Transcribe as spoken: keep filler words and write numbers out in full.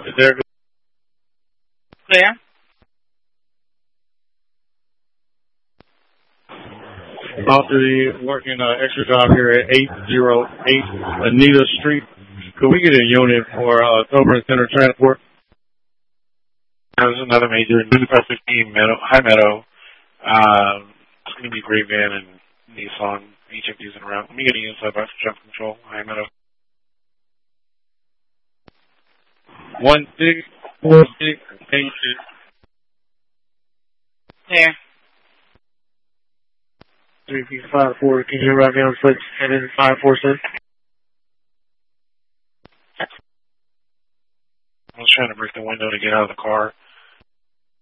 there? Clear. Off duty, working uh, extra job here at eight oh eight Anita Street. Could we get a unit for uh, October Center Transport? There's another major, new fifteen Meadow, High Meadow. Um, it's going to be Great Van and Nissan. Each of these in around. Let me get a unit side by jump control, High Meadow. One six four six eight six. Clear. Three feet five four. Can you write me on six and then five four six? I was trying to break the window to get out of the car.